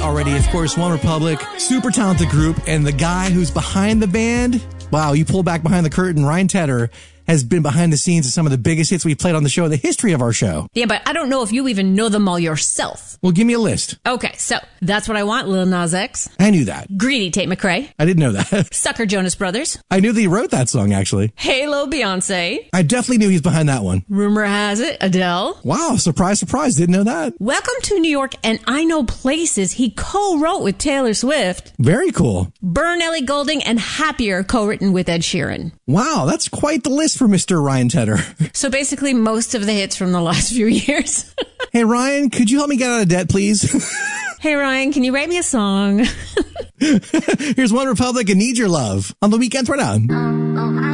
already. Of course, One Republic, super talented group, and the guy who's behind the band, wow, you pull back behind the curtain, Ryan Tedder has been behind the scenes of some of the biggest hits we've played on the show in the history of our show. Yeah, but I don't know if you even know them all yourself. Well, give me a list. Okay, so That's What I Want, Lil Nas X. I knew that. Greedy, Tate McRae. I didn't know that. Sucker, Jonas Brothers. I knew that he wrote that song, actually. Halo, Beyonce. I definitely knew he's behind that one. Rumor has it, Adele. Wow, surprise, surprise. Didn't know that. Welcome to New York and I Know Places he co-wrote with Taylor Swift. Very cool. Burn, Ellie Goulding, and Happier co-written with Ed Sheeran. Wow, that's quite the list for Mr. Ryan Tedder. So basically most of the hits from the last few years. Hey, Ryan, could you help me get out of debt, please? Hey, Ryan, can you write me a song? Here's One Republic and Need Your Love on the Weekend Throwdown.